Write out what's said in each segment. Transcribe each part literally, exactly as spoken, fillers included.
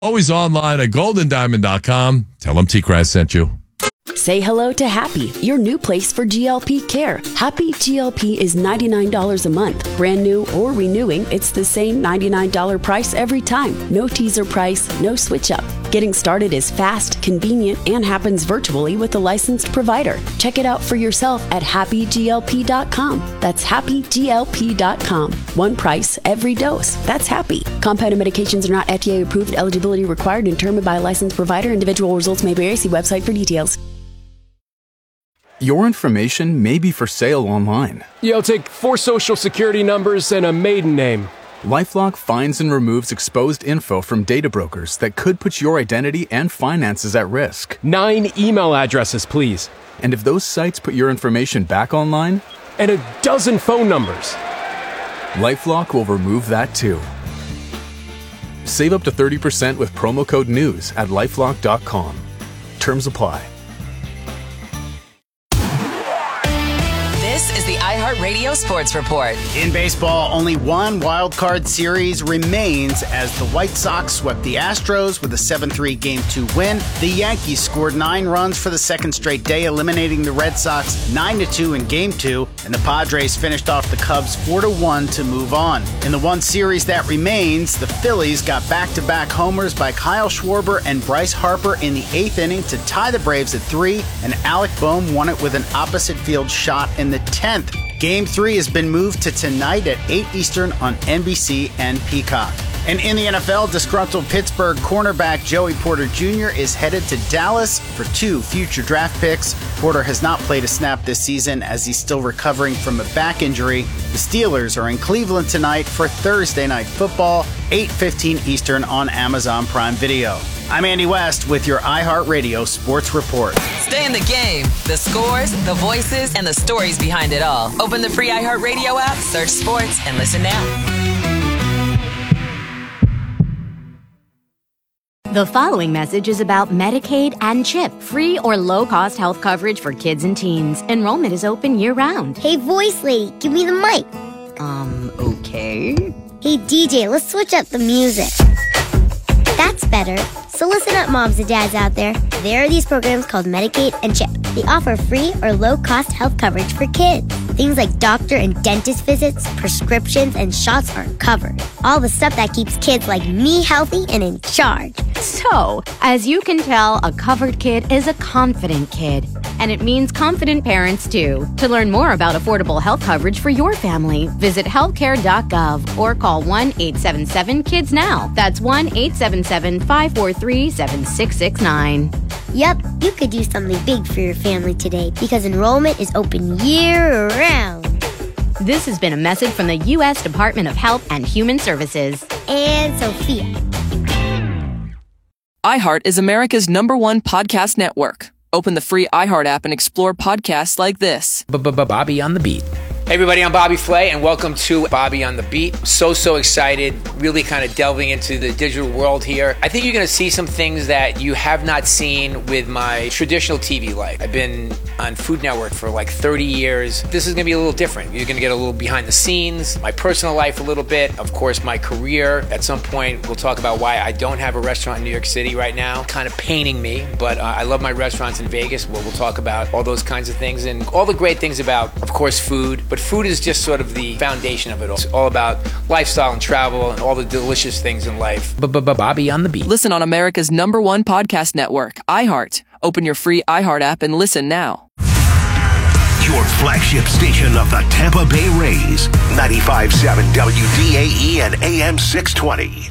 Always online at golden diamond dot com. Tell them T-Crash sent you. Say hello to Happy, your new place for G L P care. Happy G L P is ninety-nine dollars a month. Brand new or renewing, it's the same ninety-nine dollars price every time. No teaser price, no switch up. Getting started is fast, convenient, and happens virtually with a licensed provider. Check it out for yourself at happy G L P dot com. That's happy G L P dot com. One price, every dose. That's Happy. Compounded medications are not F D A approved. Eligibility required and determined by a licensed provider. Individual results may vary. See website for details. Your information may be for sale online. Yeah, I'll take four social security numbers and a maiden name. LifeLock finds and removes exposed info from data brokers that could put your identity and finances at risk. Nine email addresses, please. And if those sites put your information back online? And a dozen phone numbers. LifeLock will remove that too. Save up to thirty percent with promo code NEWS at lifelock dot com. Terms apply. This is the iHeartRadio Sports Report. In baseball, only one wild card series remains as the White Sox swept the Astros with a seven three Game two win. The Yankees scored nine runs for the second straight day, eliminating the Red Sox nine to two in Game two, and the Padres finished off the Cubs four to one to move on. In the one series that remains, the Phillies got back-to-back homers by Kyle Schwarber and Bryce Harper in the eighth inning to tie the Braves at three, and Alec Boehm won it with an opposite field shot in the tenth. Game three has been moved to tonight at eight Eastern on N B C and Peacock. And in the N F L, disgruntled Pittsburgh cornerback Joey Porter Junior is headed to Dallas for two future draft picks. Porter has not played a snap this season as he's still recovering from a back injury. The Steelers are in Cleveland tonight for Thursday Night Football, eight fifteen Eastern on Amazon Prime Video. I'm Andy West with your iHeartRadio Sports Report. Stay in the game. The scores, the voices, and the stories behind it all. Open the free iHeartRadio app, search sports, and listen now. The following message is about Medicaid and CHIP, free or low-cost health coverage for kids and teens. Enrollment is open year-round. Hey, voice lady, give me the mic. Um, okay. Hey, D J, let's switch up the music. That's better. So listen up, moms and dads out there. There are these programs called Medicaid and CHIP. They offer free or low-cost health coverage for kids. Things like doctor and dentist visits, prescriptions, and shots are covered. All the stuff that keeps kids like me healthy and in charge. So, as you can tell, a covered kid is a confident kid. And it means confident parents, too. To learn more about affordable health coverage for your family, visit healthcare dot gov or call one eight seven seven kids now. That's one eight seven seven, five four three, seven six six nine. Yep, you could do something big for your family today because enrollment is open year-round. This has been a message from the U S Department of Health and Human Services. And Sophia. iHeart is America's number one podcast network. Open the free iHeart app and explore podcasts like this. Bobby on the Beat. Hey everybody, I'm Bobby Flay, and welcome to Bobby on the Beat. So, so excited, really kind of delving into the digital world here. I think you're going to see some things that you have not seen with my traditional T V life. I've been on Food Network for like thirty years. This is going to be a little different. You're going to get a little behind the scenes, my personal life a little bit, of course, my career. At some point, we'll talk about why I don't have a restaurant in New York City right now. Kind of paining me, but uh, I love my restaurants in Vegas. Well, we'll talk about all those kinds of things and all the great things about, of course, food. But food is just sort of the foundation of it all. It's all about lifestyle and travel and all the delicious things in life. Bobby on the Beat. Listen on America's number one podcast network, iHeart. Open your free iHeart app and listen now. Your flagship station of the Tampa Bay Rays, ninety-five point seven W D A E and A M six twenty.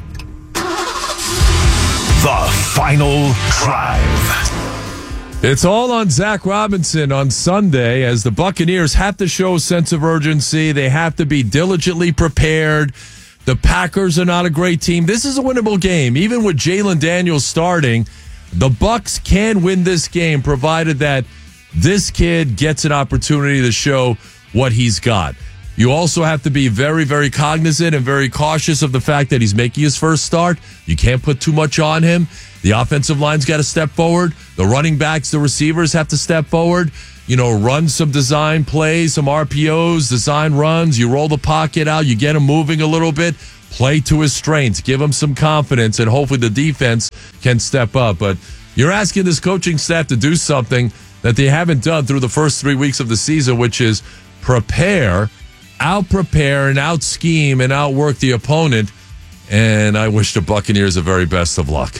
The Final Drive. It's all on Zach Robinson on Sunday as the Buccaneers have to show a sense of urgency. They have to be diligently prepared. The Packers are not a great team. This is a winnable game. Even with Jalen Daniels starting, the Bucs can win this game provided that this kid gets an opportunity to show what he's got. You also have to be very, very cognizant and very cautious of the fact that he's making his first start. You can't put too much on him. The offensive line's got to step forward. The running backs, the receivers have to step forward. You know, run some design plays, some R P Os, design runs. You roll the pocket out. You get him moving a little bit. play to his strengths, give him some confidence, and hopefully the defense can step up. But you're asking this coaching staff to do something that they haven't done through the first three weeks of the season, which is prepare, out-prepare, and out-scheme and outwork the opponent. And I wish the Buccaneers the very best of luck.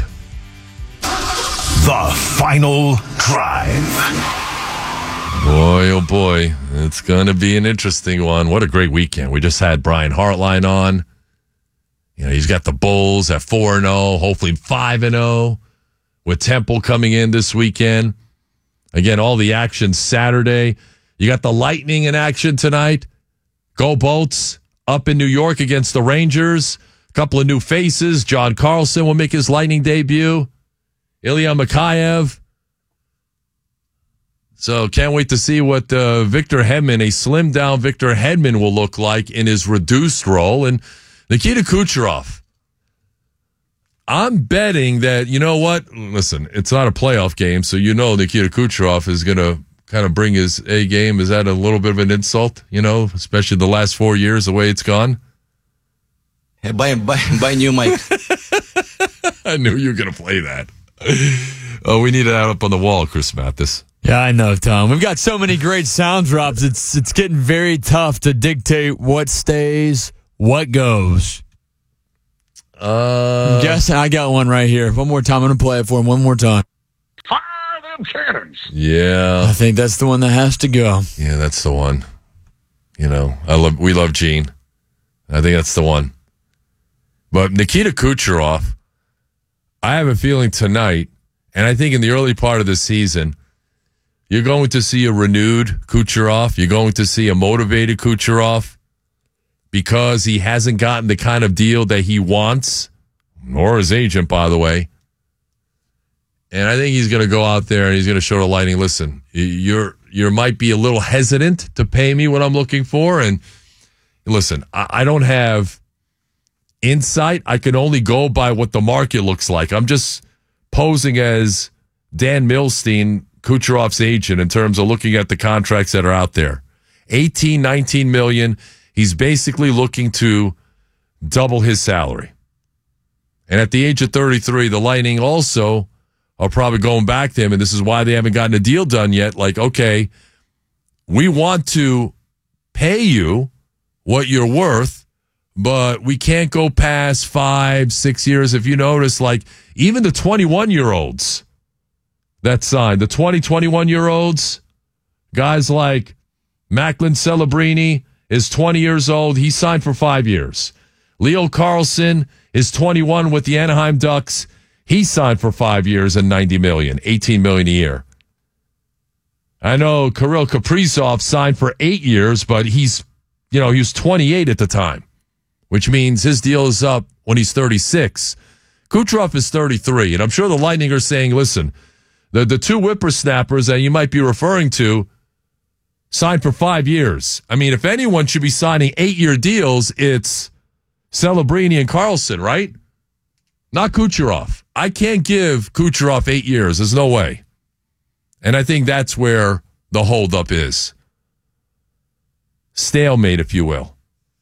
The Final Drive. Boy, oh boy, it's going to be an interesting one. What a great weekend. We just had Brian Hartline on. You know, he's got the Bulls at four and oh, hopefully five and oh, with Temple coming in this weekend. Again, all the action Saturday. You got the Lightning in action tonight. Go Bolts up in New York against the Rangers. A couple of new faces. John Carlson will make his Lightning debut. Ilya Mikheyev. So can't wait to see what uh, Victor Hedman, a slimmed down Victor Hedman, will look like in his reduced role. And Nikita Kucherov. I'm betting that, you know what? Listen, it's not a playoff game, so you know Nikita Kucherov is going to kind of bring his A game. Is that a little bit of an insult, you know, especially the last four years, the way it's gone? Hey, buy, buy, buy new mic. I knew you were going to play that. Oh, we need that up on the wall, Chris Mathis. Yeah, I know, Tom. We've got so many great sound drops. It's it's getting very tough to dictate what stays, what goes. Uh, I'm guessing I got one right here. One more time. I'm going to play it for him one more time. Fire them cannons. Yeah. I think that's the one that has to go. Yeah, that's the one. You know, I love. we love Gene. I think that's the one. But Nikita Kucherov, I have a feeling tonight, and I think in the early part of the season, you're going to see a renewed Kucherov. You're going to see a motivated Kucherov because he hasn't gotten the kind of deal that he wants, nor his agent, by the way. And I think he's going to go out there and he's going to show the Lightning, listen, you're you might be a little hesitant to pay me what I'm looking for. And listen, I, I don't have insight. I can only go by what the market looks like. I'm just posing as Dan Milstein, Kucherov's agent, in terms of looking at the contracts that are out there. eighteen, nineteen million. He's basically looking to double his salary. And at the age of thirty-three, the Lightning also are probably going back to him, and this is why they haven't gotten a deal done yet. Like, okay, we want to pay you what you're worth, but we can't go past five, six years. If you notice, like, even the twenty-one-year-olds that signed, the twenty, twenty-one-year-olds, guys like Macklin Celebrini is twenty years old. He signed for five years. Leo Carlson is twenty-one with the Anaheim Ducks. He signed for five years and ninety million dollars, eighteen million dollars a year. I know Kirill Kaprizov signed for eight years, but he's, you know, he was twenty-eight at the time, which means his deal is up when he's thirty-six. Kucherov is thirty-three, and I'm sure the Lightning are saying, listen, the, the two whippersnappers that you might be referring to signed for five years. I mean, if anyone should be signing eight-year deals, it's Celebrini and Carlson, right? Not Kucherov. I can't give Kucherov eight years. There's no way. And I think that's where the holdup is. Stalemate, if you will.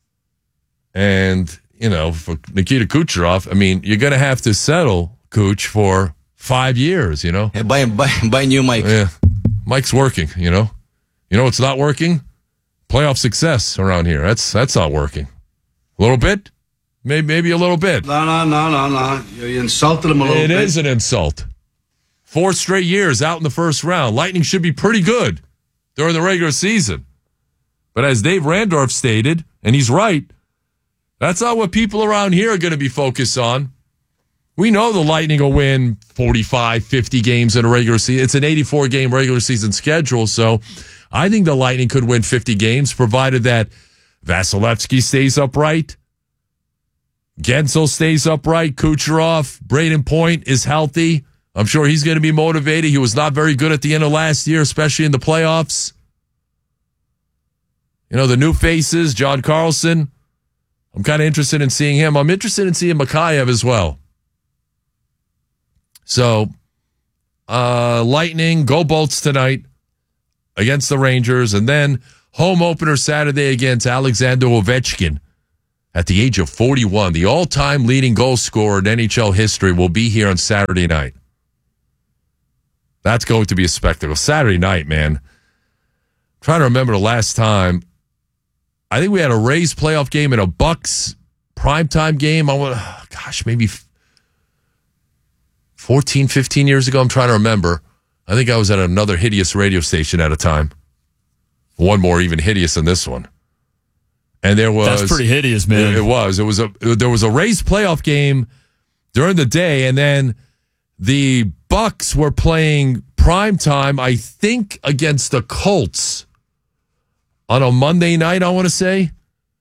And, you know, for Nikita Kucherov, I mean, you're going to have to settle, Kuch, for five years, you know? Hey, buy, buy, buy new mic. Yeah. Mike's working, you know? You know what's not working? Playoff success around here. That's that's not working. A little bit? Maybe, maybe a little bit. No, no, no, no, no. You insulted him a little it bit. It is an insult. Four straight years out in the first round. Lightning should be pretty good during the regular season. But as Dave Randorf stated, and he's right, that's not what people around here are going to be focused on. We know the Lightning will win forty-five, fifty games in a regular season. It's an eighty-four game regular season schedule, so I think the Lightning could win fifty games, provided that Vasilevsky stays upright, Gensel stays upright, Kucherov, Braden Point is healthy. I'm sure he's going to be motivated. He was not very good at the end of last year, especially in the playoffs. You know, the new faces, John Carlson, I'm kind of interested in seeing him. I'm interested in seeing Mikheyev as well. So, uh, Lightning, go Bolts tonight against the Rangers, and then home opener Saturday against Alexander Ovechkin at the age of forty-one, the all-time leading goal scorer in N H L history, will be here on Saturday night. That's going to be a spectacle. Saturday night, man. I'm trying to remember the last time. I think we had a Rays playoff game and a Bucks primetime game. I want, gosh, maybe fourteen, fifteen years ago. I'm trying to remember. I think I was at another hideous radio station at a time. One more even hideous than this one. And there was That's pretty hideous, man. It was. It was a there was a Rays playoff game during the day, and then the Bucks were playing primetime, I think, against the Colts on a Monday night, I want to say.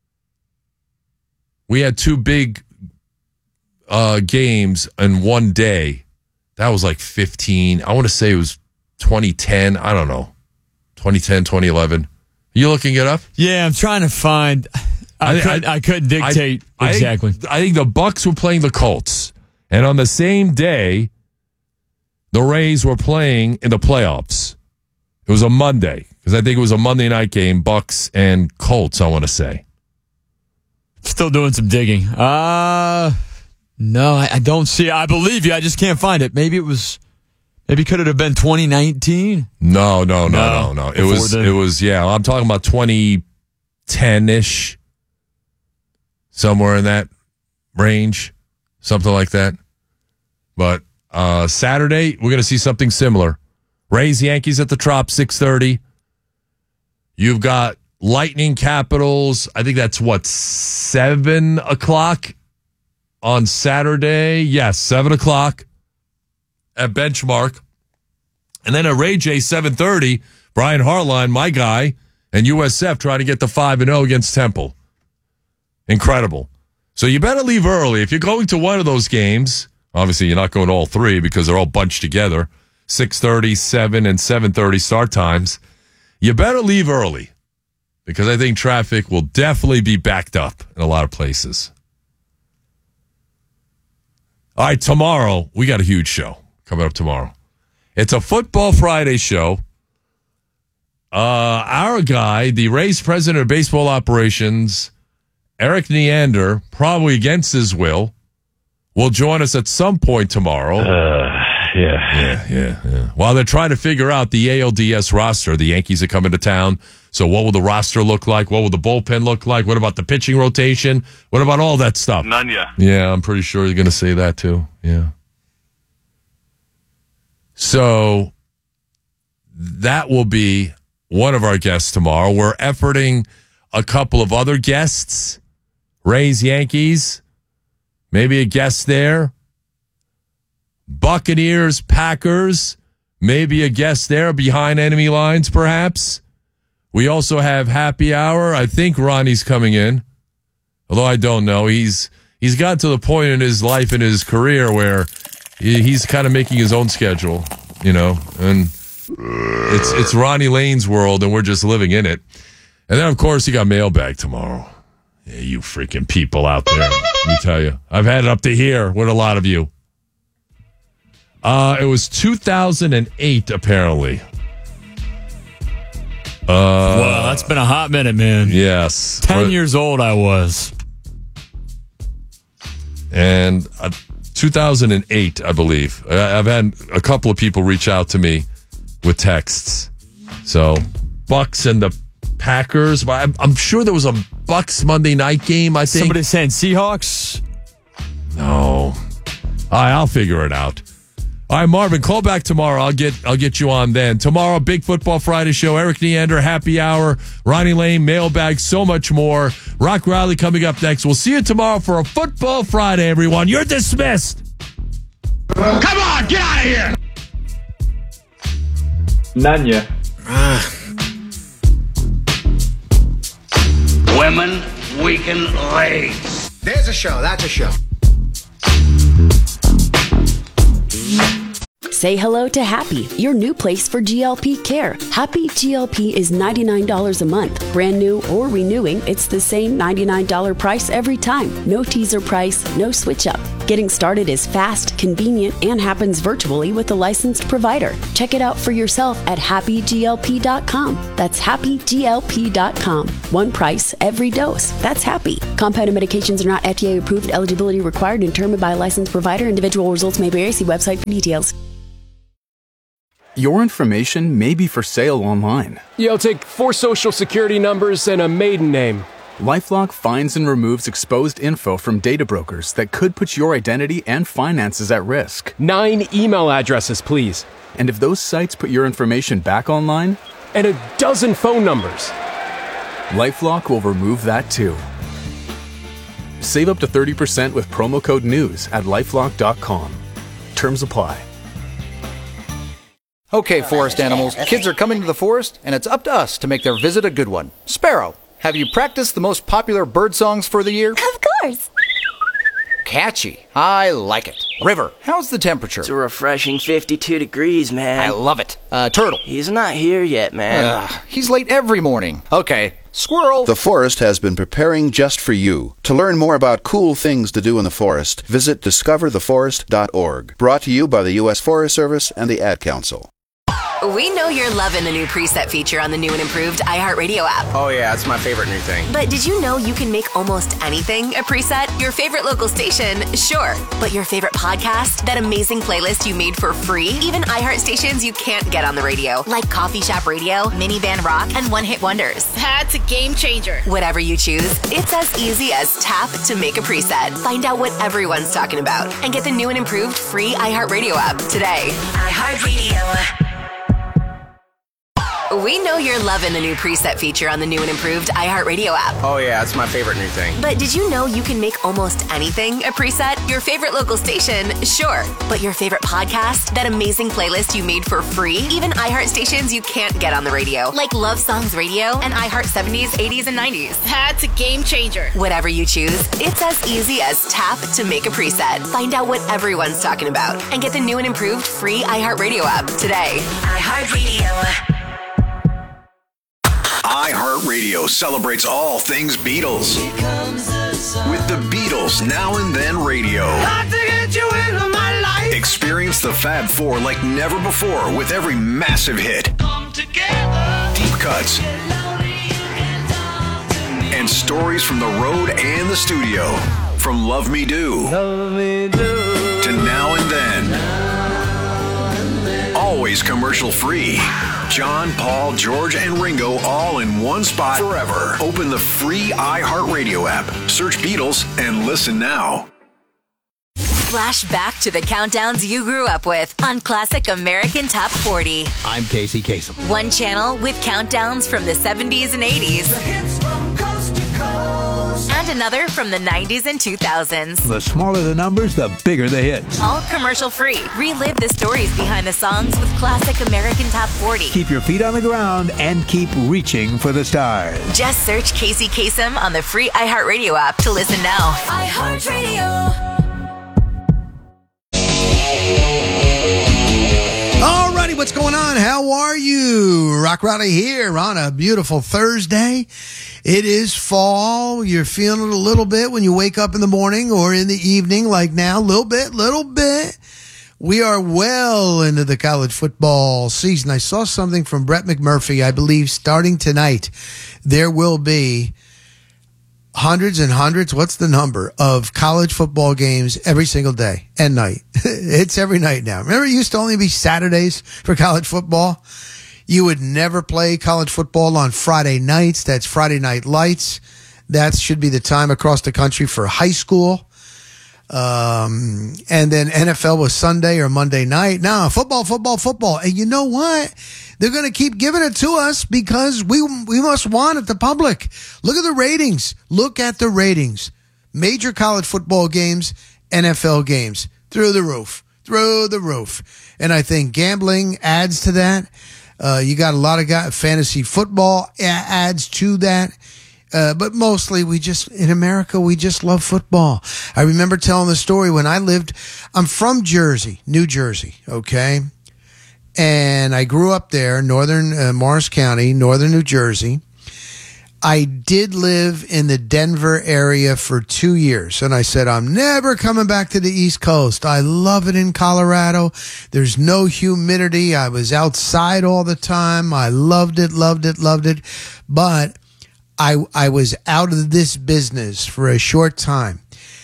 We had two big uh, games in one day. That was like fifteen. I want to say it was twenty ten. I don't know. twenty ten, twenty eleven. You looking it up? Yeah, I'm trying to find. I, I, could, I, I couldn't dictate I, exactly. I, I think the Bucks were playing the Colts. And on the same day, the Rays were playing in the playoffs. It was a Monday, because I think it was a Monday night game, Bucks and Colts, I want to say. Still doing some digging. Uh, no, I, I don't see it. I believe you. I just can't find it. Maybe it was, maybe could it have been twenty nineteen? No, no, no, no, no. no. It was, the- it was, yeah, I'm talking about twenty ten-ish, somewhere in that range, something like that. But uh, Saturday, we're going to see something similar. Rays, Yankees at the Trop, six thirty. You've got Lightning, Capitals. I think that's what, seven o'clock on Saturday? Yes, seven o'clock at Benchmark. And then at Ray J, seven thirty, Brian Hartline, my guy, and U S F trying to get the five and oh against Temple. Incredible. So you better leave early. If you're going to one of those games, obviously you're not going to all three because they're all bunched together, six thirty, seven, and seven thirty start times. You better leave early because I think traffic will definitely be backed up in a lot of places. All right, tomorrow, we got a huge show coming up tomorrow. It's a Football Friday show. Uh, our guy, the Rays president of baseball operations, Eric Neander, probably against his will, will join us at some point tomorrow. Uh, yeah. Yeah, yeah, yeah. While they're trying to figure out the A L D S roster, the Yankees are coming to town. So what will the roster look like? What will the bullpen look like? What about the pitching rotation? What about all that stuff? None yet. Yeah, I'm pretty sure you're going to say that too. Yeah. So that will be one of our guests tomorrow. We're efforting a couple of other guests. Rays, Yankees. Maybe a guest there. Buccaneers, Packers. Maybe a guest there behind enemy lines, perhaps. We also have happy hour. I think Ronnie's coming in, although I don't know. He's he's got to the point in his life and his career where he, he's kind of making his own schedule, you know, and it's it's Ronnie Lane's world, and we're just living in it. And then, of course, you got mailbag tomorrow. Yeah, you freaking people out there, let me tell you. I've had it up to here with a lot of you. Uh, it was two thousand eight, apparently. Uh, wow, that's been a hot minute, man. Yes. Ten or, years old I was. And uh, two thousand eight, I believe. I, I've had a couple of people reach out to me with texts. So, Bucks and the Packers. I'm, I'm sure there was a Bucks Monday night game, I think. Somebody saying Seahawks? No. All right, I'll figure it out. All right, Marvin, call back tomorrow. I'll get I'll get you on then. Tomorrow, Big Football Friday show. Eric Neander, happy hour. Ronnie Lane, mailbag, so much more. Rock Riley coming up next. We'll see you tomorrow for a Football Friday, everyone. You're dismissed. Come on, get out of here. None yet. Women weaken legs. There's a show. That's a show. Say hello to Happy, your new place for G L P care. Happy G L P is ninety-nine dollars a month. Brand new or renewing, it's the same ninety-nine dollars price every time. No teaser price, no switch up. Getting started is fast, convenient, and happens virtually with a licensed provider. Check it out for yourself at happy G L P dot com. That's happy G L P dot com. One price, every dose. That's Happy. Compounded medications are not F D A approved. Eligibility required and determined by a licensed provider. Individual results may vary. See website for details. Your information may be for sale online. Yeah, I'll take four social security numbers and a maiden name. LifeLock finds and removes exposed info from data brokers that could put your identity and finances at risk. Nine email addresses, please. And if those sites put your information back online? And a dozen phone numbers. LifeLock will remove that too. Save up to thirty percent with promo code NEWS at lifelock dot com. Terms apply. Okay, forest animals, kids are coming to the forest, and it's up to us to make their visit a good one. Sparrow, have you practiced the most popular bird songs for the year? Of course. Catchy. I like it. River, how's the temperature? It's a refreshing fifty-two degrees, man. I love it. Uh, Turtle. He's not here yet, man. Ugh, he's late every morning. Okay. Squirrel. The forest has been preparing just for you. To learn more about cool things to do in the forest, visit discover the forest dot org. Brought to you by the U S Forest Service and the Ad Council. We know you're loving the new preset feature on the new and improved iHeartRadio app. Oh yeah, it's my favorite new thing. But did you know you can make almost anything a preset? Your favorite local station, sure. But your favorite podcast? That amazing playlist you made for free? Even iHeart stations you can't get on the radio, like Coffee Shop Radio, Minivan Rock, and One Hit Wonders. That's a game changer. Whatever you choose, it's as easy as tap to make a preset. Find out what everyone's talking about and get the new and improved free iHeartRadio app today. iHeartRadio. We know you're loving the new preset feature on the new and improved iHeartRadio app. Oh yeah, it's my favorite new thing. But did you know you can make almost anything a preset? Your favorite local station, sure. But your favorite podcast? That amazing playlist you made for free? Even iHeart stations you can't get on the radio, like Love Songs Radio and iHeart seventies, eighties, and nineties. That's a game changer. Whatever you choose, it's as easy as tap to make a preset. Find out what everyone's talking about and get the new and improved free iHeartRadio app today. iHeartRadio. iHeartRadio celebrates all things Beatles. With the Beatles Now and Then Radio. Got to get you into my life. Experience the Fab Four like never before with every massive hit. Come together. Deep cuts. And stories from the road and the studio. From Love Me Do. Love me do. To Now and Then. Now and then. Always commercial free. John, Paul, George, and Ringo all in one spot forever. Open the free iHeartRadio app. Search Beatles and listen now. Flash back to the countdowns you grew up with on Classic American Top forty. I'm Casey Kasem. One channel with countdowns from the seventies and eighties. The hits from coast to coast. And another from the nineties and two thousands. The smaller the numbers, the bigger the hits. All commercial free. Relive the stories behind the songs with Classic American Top forty. Keep your feet on the ground and keep reaching for the stars. Just search Casey Kasem on the free iHeartRadio app to listen now. iHeartRadio. Alrighty, what's going on? How are you? Rock Rowdy here on a beautiful Thursday. It is fall. You're feeling it a little bit when you wake up in the morning or in the evening like now. Little bit, little bit. We are well into the college football season. I saw something from Brett McMurphy. I believe starting tonight, there will be hundreds and hundreds, what's the number, of college football games every single day and night. It's every night now. Remember, it used to only be Saturdays for college football? You would never play college football on Friday nights. That's Friday Night Lights. That should be the time across the country for high school. Um, and then N F L was Sunday or Monday night. Now, football, football, football. And you know what? They're going to keep giving it to us because we we must want it, the public. Look at the ratings. Look at the ratings. Major college football games, N F L games, through the roof, through the roof. And I think gambling adds to that. Uh, you got a lot of guys, fantasy football adds to that. Uh, but mostly we just, in America, we just love football. I remember telling the story when I lived, I'm from Jersey, New Jersey, okay? And I grew up there, northern uh, Morris County, northern New Jersey. I did live in the Denver area for two years. And I said, I'm never coming back to the East Coast. I love it in Colorado. There's no humidity. I was outside all the time. I loved it, loved it, loved it. But I I was out of this business for a short time,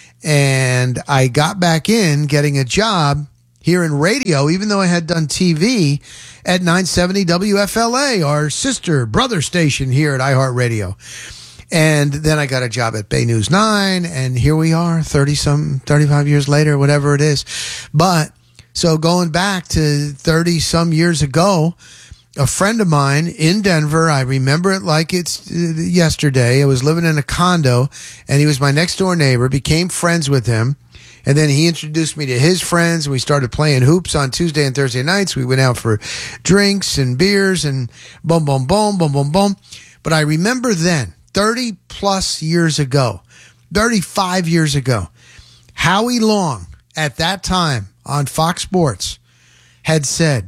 and I got back in getting a job here in radio, even though I had done T V at nine seventy W F L A, our sister brother station here at iHeartRadio. And then I got a job at Bay News nine, and here we are thirty some, thirty-five years later, whatever it is. But so going back to thirty some years ago, a friend of mine in Denver, I remember it like it's yesterday. I was living in a condo, and he was my next door neighbor, became friends with him. And then he introduced me to his friends, and we started playing hoops on Tuesday and Thursday nights. We went out for drinks and beers and boom, boom, boom, boom, boom, boom. But I remember then, thirty plus years ago, thirty-five years ago, Howie Long at that time on Fox Sports had said,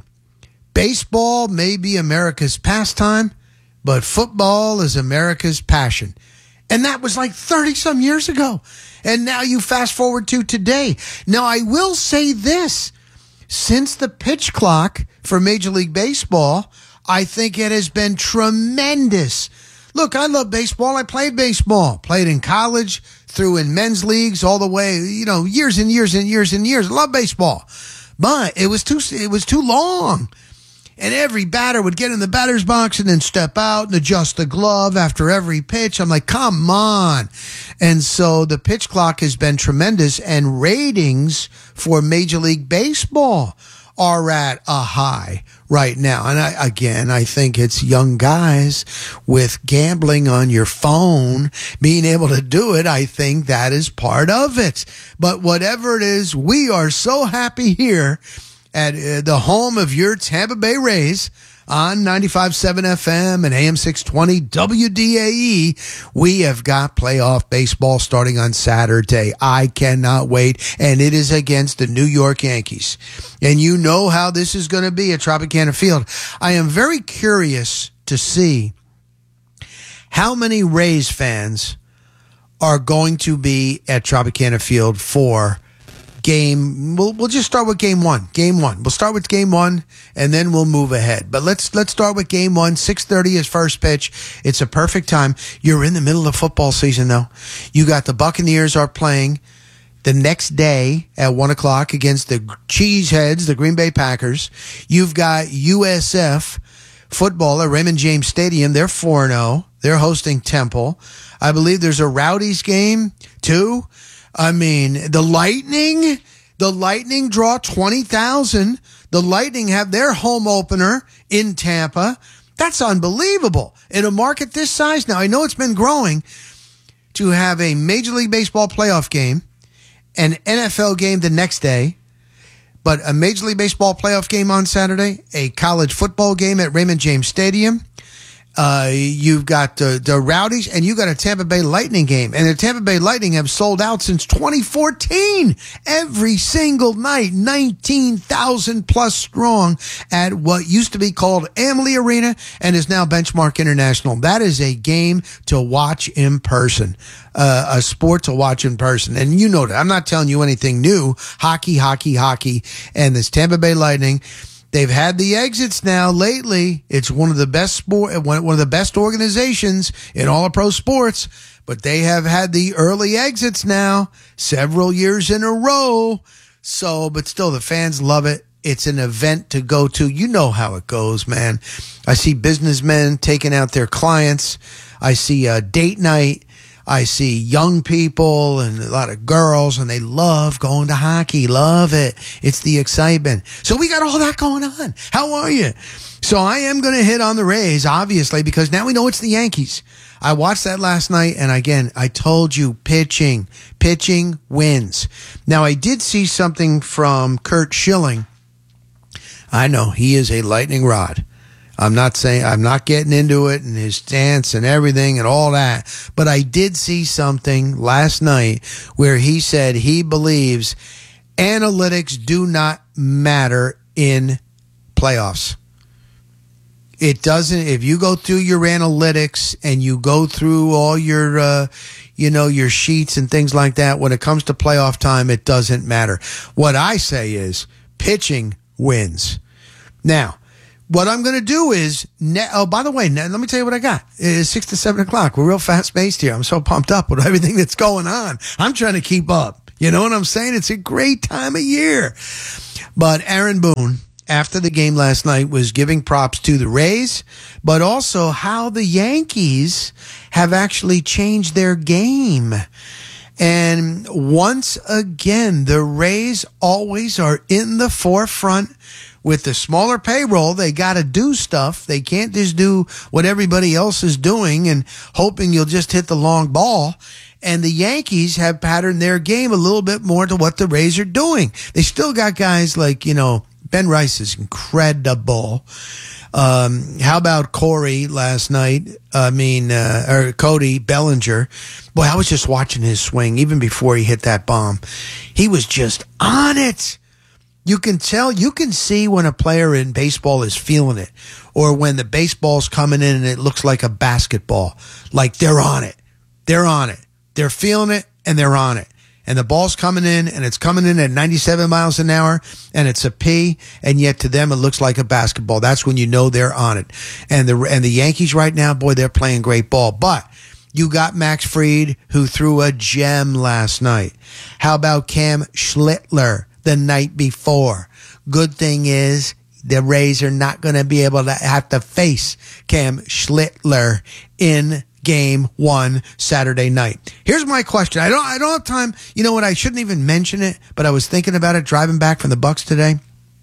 baseball may be America's pastime, but football is America's passion. And that was like thirty some years ago. And now you fast forward to today. Now, I will say this. Since the pitch clock for Major League Baseball, I think it has been tremendous. Look, I love baseball. I played baseball. Played in college, through in men's leagues, all the way, you know, years and years and years and years. I love baseball. But it was too, it was too long. And every batter would get in the batter's box and then step out and adjust the glove after every pitch. I'm like, come on. And so the pitch clock has been tremendous, and ratings for Major League Baseball are at a high right now. And I, again, I think it's young guys with gambling on your phone, being able to do it. I think that is part of it. But whatever it is, we are so happy here at uh, the home of your Tampa Bay Rays on ninety-five point seven F M and A M six twenty W D A E. We have got playoff baseball starting on Saturday. I cannot wait. And it is against the New York Yankees. And you know how this is going to be at Tropicana Field. I am very curious to see how many Rays fans are going to be at Tropicana Field for game. We'll we'll just start with game one. Game one. We'll start with game one, and then we'll move ahead. But let's let's start with game one. six thirty is first pitch. It's a perfect time. You're in the middle of football season, though. You got the Buccaneers are playing the next day at one o'clock against the Cheeseheads, the Green Bay Packers. You've got U S F football at Raymond James Stadium. They're four and oh. They're hosting Temple. I believe there's a Rowdies game, too. I mean, the Lightning, the Lightning draw twenty thousand. The Lightning have their home opener in Tampa. That's unbelievable. In a market this size now, I know it's been growing, to have a Major League Baseball playoff game, an N F L game the next day, but a Major League Baseball playoff game on Saturday, a college football game at Raymond James Stadium. Uh, you've got the, the Rowdies, and you got a Tampa Bay Lightning game. And the Tampa Bay Lightning have sold out since twenty fourteen. Every single night, nineteen thousand plus strong at what used to be called Amalie Arena and is now Benchmark International. That is a game to watch in person, uh, a sport to watch in person. And you know that. I'm not telling you anything new. Hockey, hockey, hockey. And this Tampa Bay Lightning, they've had the exits now lately. It's one of the best sport, one of the best organizations in all of pro sports, but they have had the early exits now several years in a row. So, but still the fans love it. It's an event to go to. You know how it goes, man. I see businessmen taking out their clients. I see a date night. I see young people and a lot of girls, and they love going to hockey. Love it. It's the excitement. So we got all that going on. How are you? So I am going to hit on the Rays, obviously, because now we know it's the Yankees. I watched that last night, and again, I told you, pitching. Pitching wins. Now, I did see something from Curt Schilling. I know, he is a lightning rod. I'm not saying, I'm not getting into it and his stance and everything and all that. But I did see something last night where he said he believes analytics do not matter in playoffs. It doesn't, if you go through your analytics and you go through all your, uh, you know, your sheets and things like that, when it comes to playoff time, it doesn't matter. What I say is pitching wins. Now, what I'm going to do is, ne- oh, by the way, ne- let me tell you what I got. It's six to seven o'clock. We're real fast paced here. I'm so pumped up with everything that's going on. I'm trying to keep up. You know what I'm saying? It's a great time of year. But Aaron Boone, after the game last night, was giving props to the Rays, but also how the Yankees have actually changed their game. And once again, the Rays always are in the forefront. With the smaller payroll, they got to do stuff. They can't just do what everybody else is doing and hoping you'll just hit the long ball. And the Yankees have patterned their game a little bit more to what the Rays are doing. They still got guys like, you know, Ben Rice is incredible. Um, how about Corey last night? I mean, uh, or Cody Bellinger. Boy, I was just watching his swing even before he hit that bomb. He was just on it. You can tell, you can see when a player in baseball is feeling it, or when the baseball's coming in and it looks like a basketball. Like they're on it. They're on it. They're feeling it and they're on it. And the ball's coming in and it's coming in at ninety-seven miles an hour and it's a P, and yet to them it looks like a basketball. That's when you know they're on it. And the and the Yankees right now, boy, they're playing great ball. But you got Max Fried, who threw a gem last night. How about Cam Schlittler the night before? Good thing is the Rays are not going to be able to have to face Cam Schlittler in game one Saturday night. Here's my question. I don't I don't have time. You know what? I shouldn't even mention it, but I was thinking about it driving back from the Bucks today.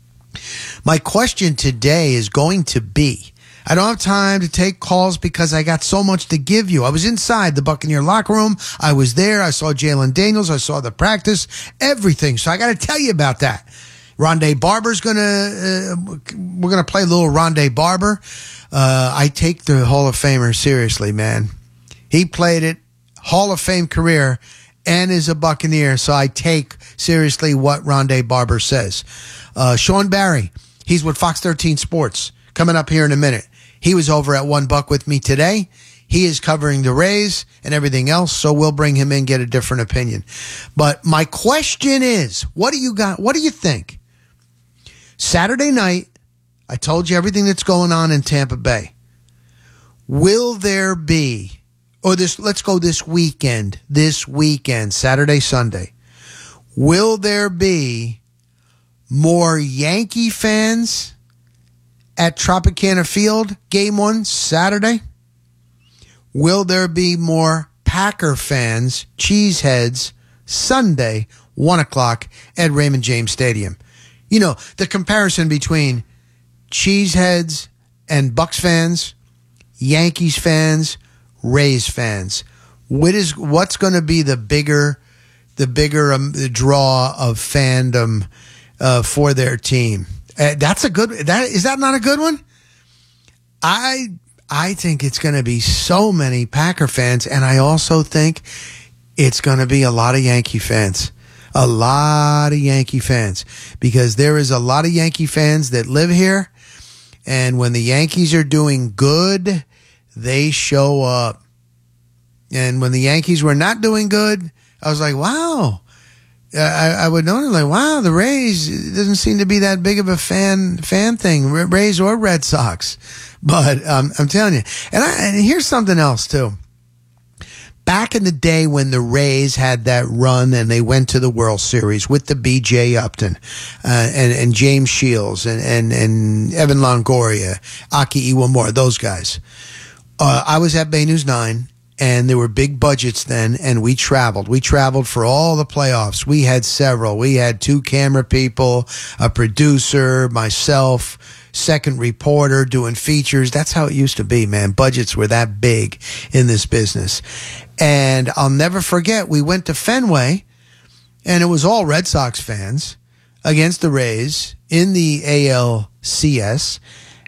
My question today is going to be, I don't have time to take calls because I got so much to give you. I was inside the Buccaneer locker room. I was there. I saw Jalen Daniels. I saw the practice, everything. So I got to tell you about that. Rondé Barber's going to, uh, we're going to play a little Rondé Barber. Uh, I take the Hall of Famer seriously, man. He played it, Hall of Fame career, and is a Buccaneer. So I take seriously what Rondé Barber says. Uh, Sean Barry, he's with Fox thirteen Sports, coming up here in a minute. He was over at One Buck with me today. He is covering the Rays and everything else, so we'll bring him in, get a different opinion. But my question is, what do you got? What do you think? Saturday night, I told you everything that's going on in Tampa Bay. Will there be, or this, let's go this weekend, this weekend, Saturday, Sunday, will there be more Yankee fans at Tropicana Field, game one, Saturday? Will there be more Packer fans, cheeseheads, Sunday, one o'clock at Raymond James Stadium? You know, the comparison between cheeseheads and Bucks fans, Yankees fans, Rays fans. What is, what's going to be the bigger, the bigger um, the draw of fandom uh, for their team? Uh, that's a good, that, is that not a good one? I, I think it's going to be so many Packer fans, and I also think it's going to be a lot of Yankee fans. A lot of Yankee fans, because there is a lot of Yankee fans that live here, and when the Yankees are doing good, they show up. And when the Yankees were not doing good, I was like, wow. I, I would notice, like, wow, the Rays, it doesn't seem to be that big of a fan fan thing, Rays or Red Sox. But um, I'm telling you, and, I, and here's something else too. Back in the day when the Rays had that run and they went to the World Series with the B J Upton uh, and, and James Shields and, and, and Evan Longoria, Aki Iwamura, those guys. Uh, I was at Bay News nine, and there were big budgets then, and we traveled. We traveled for all the playoffs. We had several. We had two camera people, a producer, myself, second reporter doing features. That's how it used to be, man. Budgets were that big in this business. And I'll never forget, we went to Fenway, and it was all Red Sox fans against the Rays in the A L C S.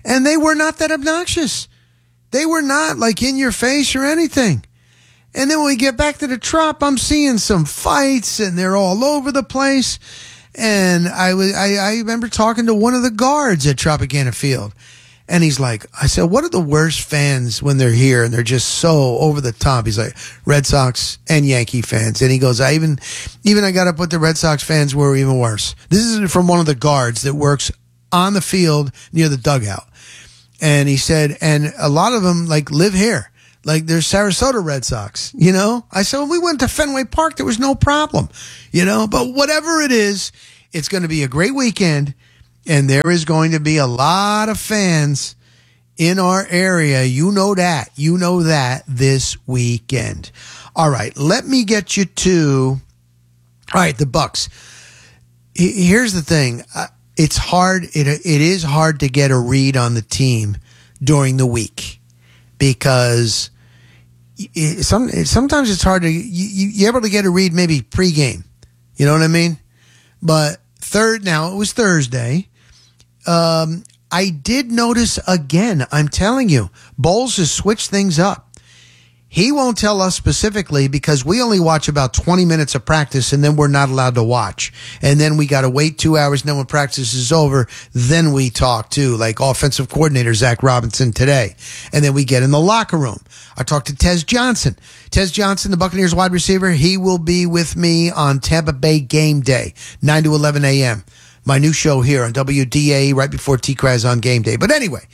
And they were not that obnoxious. They were not like in your face or anything. And then when we get back to the Trop, I'm seeing some fights and they're all over the place. And I was, I, I remember talking to one of the guards at Tropicana Field. And he's like, I said, what are the worst fans when they're here and they're just so over the top? He's like, Red Sox and Yankee fans. And he goes, I even, even I got up with the Red Sox fans were even worse. This is from one of the guards that works on the field near the dugout. And he said, and a lot of them like live here. Like there's Sarasota Red Sox, you know? I said, when we went to Fenway Park, there was no problem, you know? But whatever it is, it's going to be a great weekend. And there is going to be a lot of fans in our area. You know that. You know that this weekend. All right. Let me get you to, all right, the Bucks. Here's the thing. It's hard. It, it is hard to get a read on the team during the week because it, some, sometimes it's hard to, you, you're able to get a read maybe pregame. You know what I mean? But third, now it was Thursday. Um, I did notice again, I'm telling you, Bowles has switched things up. He won't tell us specifically because we only watch about twenty minutes of practice and then we're not allowed to watch. And then we got to wait two hours. And then when practice is over, then we talk to like offensive coordinator Zach Robinson today. And then we get in the locker room. I talked to Tez Johnson. Tez Johnson, the Buccaneers wide receiver. He will be with me on Tampa Bay game day, nine to eleven a.m. My new show here on W D A right before T-Kraz on game day. But anyway,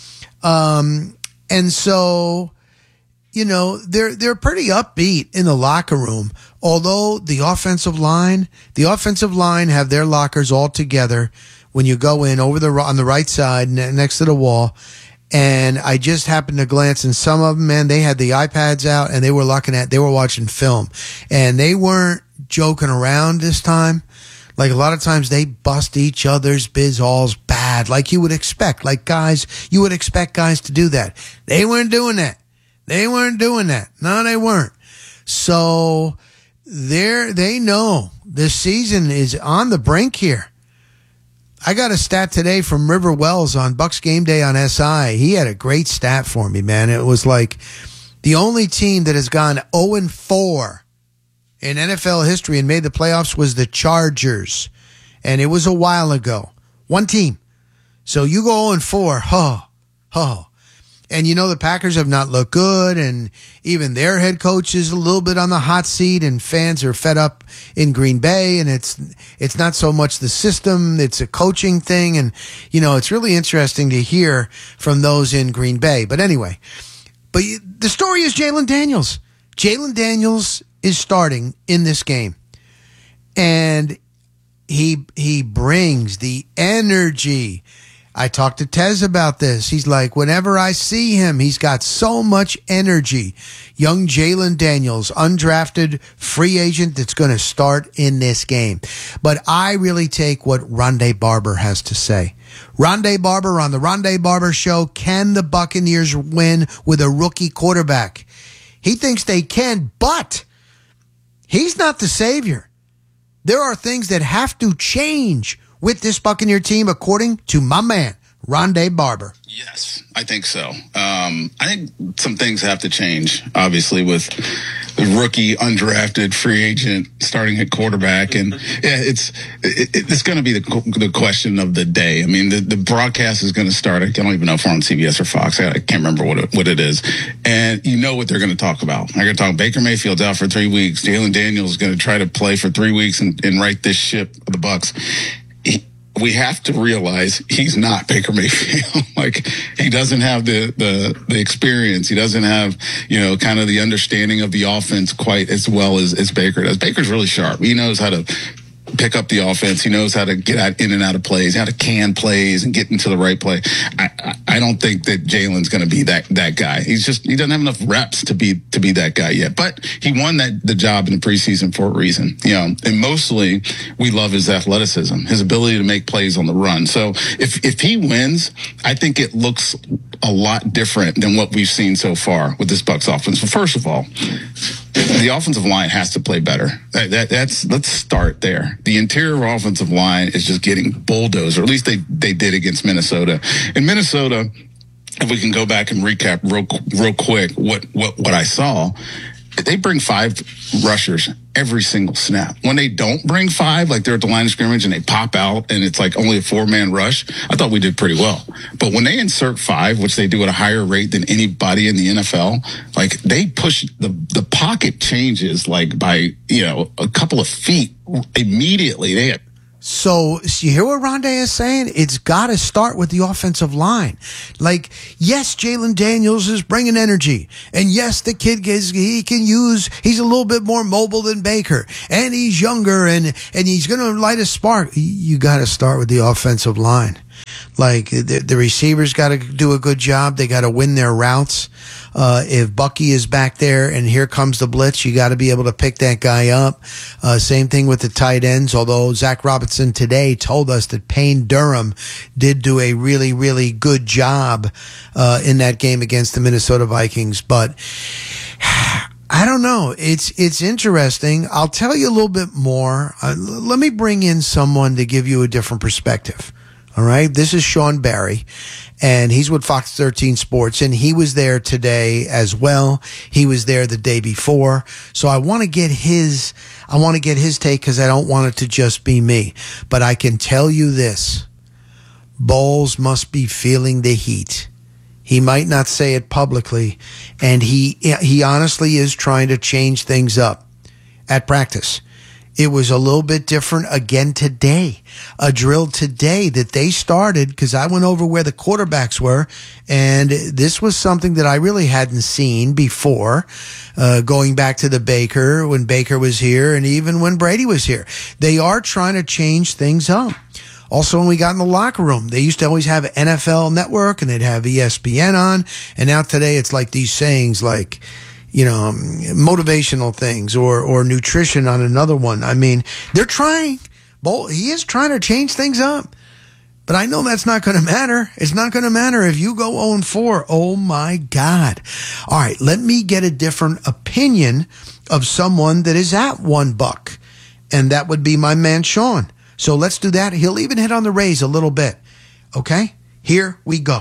um, and so, you know, they're, they're pretty upbeat in the locker room. Although the offensive line, the offensive line have their lockers all together when you go in over the, on the right side next to the wall. And I just happened to glance and some of them, man, they had the iPads out and they were looking at, they were watching film and they weren't joking around this time. Like a lot of times they bust each other's biz alls bad, like you would expect. Like guys, you would expect guys to do that. They weren't doing that. They weren't doing that. No, they weren't. So they're, they know this season is on the brink here. I got a stat today from River Wells on Bucks Game Day on S I. He had a great stat for me, man. It was like the only team that has gone oh and four in N F L history and made the playoffs was the Chargers. And it was a while ago. One team. So you go oh and four. Huh. Huh. And you know the Packers have not looked good and even their head coach is a little bit on the hot seat and fans are fed up in Green Bay and it's it's not so much the system, it's a coaching thing and you know it's really interesting to hear from those in Green Bay. But anyway, but the story is Jalen Daniels. Jalen Daniels is starting in this game. And he he brings the energy. I talked to Tez about this. He's like, whenever I see him, he's got so much energy. Young Jalen Daniels, undrafted free agent that's going to start in this game. But I really take what Rondé Barber has to say. Rondé Barber on the Rondé Barber Show. Can the Buccaneers win with a rookie quarterback? He thinks they can, but he's not the savior. There are things that have to change with this Buccaneer team, according to my man, Rondé Barber. Yes, I think so. Um, I think some things have to change, obviously, with the rookie, undrafted, free agent starting at quarterback. And yeah, it's it, it's going to be the the question of the day. I mean, the, the broadcast is going to start. I don't even know if we're on C B S or Fox. I, I can't remember what it, what it is. And you know what they're going to talk about. They're going to talk Baker Mayfield's out for three weeks. Jalen Daniels is going to try to play for three weeks and, and right this ship of the Bucks. He, we have to realize he's not Baker Mayfield. Like he doesn't have the, the, the experience. He doesn't have, you know, kind of the understanding of the offense quite as well as, as Baker does. Baker's really sharp. He knows how to pick up the offense. He knows how to get out in and out of plays, how to can plays and get into the right play. I, I, I don't think that Jalen's going to be that, that guy. He's just, he doesn't have enough reps to be, to be that guy yet, but he won that, the job in the preseason for a reason, you know, and mostly we love his athleticism, his ability to make plays on the run. So if, if he wins, I think it looks a lot different than what we've seen so far with this Bucs offense. But first of all, the offensive line has to play better. That, that, that's let's start there. The interior offensive line is just getting bulldozed, or at least they, they did against Minnesota. And Minnesota, Minnesota, if we can go back and recap real real quick what, what, what I saw, they bring five rushers every single snap. When they don't bring five, like they're at the line of scrimmage and they pop out and it's like only a four-man rush, I thought we did pretty well. But when they insert five, which they do at a higher rate than anybody in the N F L, like they push the, the pocket changes like by, you know, a couple of feet immediately. They have So, so you hear what Rondé is saying? It's got to start with the offensive line. Like, yes, Jalen Daniels is bringing energy. And yes, the kid gets, he can use, he's a little bit more mobile than Baker. And he's younger and, and he's going to light a spark. You got to start with the offensive line. Like, the, the receivers got to do a good job. They got to win their routes. Uh, if Bucky is back there and here comes the blitz, you got to be able to pick that guy up. Uh, same thing with the tight ends, although Zach Robinson today told us that Payne Durham did do a really, really good job uh, in that game against the Minnesota Vikings. But I don't know. It's it's interesting. I'll tell you a little bit more. Uh, l- let me bring in someone to give you a different perspective. All right. This is Sean Barry, and he's with Fox thirteen Sports, and he was there today as well. He was there the day before. So I want to get his, I want to get his take because I don't want it to just be me. But I can tell you this. Bowles must be feeling the heat. He might not say it publicly, and he, he honestly is trying to change things up at practice. It was a little bit different again today. A drill today that they started because I went over where the quarterbacks were, and this was something that I really hadn't seen before, uh, going back to the Baker, when Baker was here, and even when Brady was here. They are trying to change things up. Also, when we got in the locker room, they used to always have N F L Network, and they'd have E S P N on, and now today it's like these sayings like, you know, motivational things or, or nutrition on another one. I mean, they're trying. He is trying to change things up. But I know that's not going to matter. It's not going to matter if you go oh and four. Oh, my God. All right, let me get a different opinion of someone that is at one buck. And that would be my man, Sean. So let's do that. He'll even hit on the Rays a little bit. Okay? Here we go.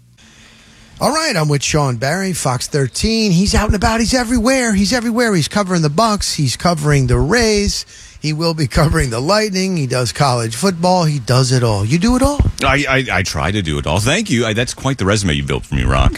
All right, I'm with Sean Barry, Fox thirteen. He's out and about. He's everywhere. He's everywhere. He's covering the Bucks. He's covering the Rays. He will be covering the Lightning. He does college football. He does it all. You do it all. I I, I try to do it all. Thank you. I, that's quite the resume you built for me, Rock.